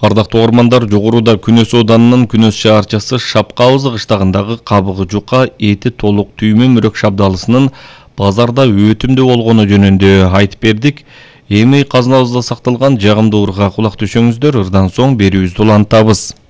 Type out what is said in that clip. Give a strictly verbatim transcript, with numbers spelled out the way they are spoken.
Ардактуу угармандар, жогоруда Күнөс Ауданынын Күнөс шаарчасы Шапкабызы кыштагындагы кабыгы жука, эти толук түймө мүрөк шабдалысынын базарда өтүмдүү болгону жөнүндө айтып бердик. Эми казнабызда сакталган жагымдуу ырга кулак түшөңүздөр, ырдан соң берүүбүздү улантабыз.